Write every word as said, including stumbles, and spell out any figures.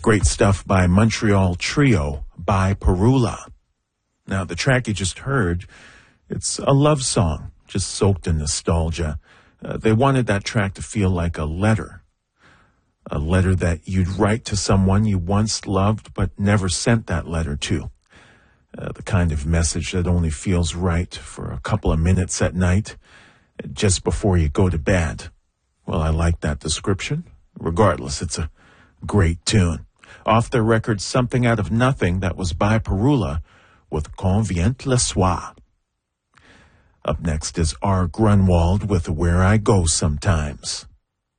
Great stuff by Montreal trio, By Perula. Now, the track you just heard, it's a love song, just soaked in nostalgia. Uh, they wanted that track to feel like a letter. A letter that you'd write to someone you once loved but never sent that letter to. Uh, the kind of message that only feels right for a couple of minutes at night, just before you go to bed. Well, I like that description. Regardless, it's a great tune. Off their record, Something Out of Nothing, that was By Perula with Quand Vient le Soir. Up next is R. Grunwald with Where I Go Sometimes.